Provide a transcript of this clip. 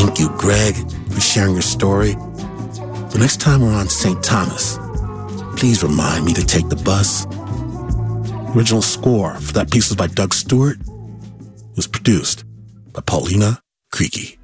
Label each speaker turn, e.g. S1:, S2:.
S1: Thank you, Greg, for sharing your story. The next time we're on St. Thomas, please remind me to take the bus. The original score for that piece was by Doug Stewart. It was produced by Paulina Creaky.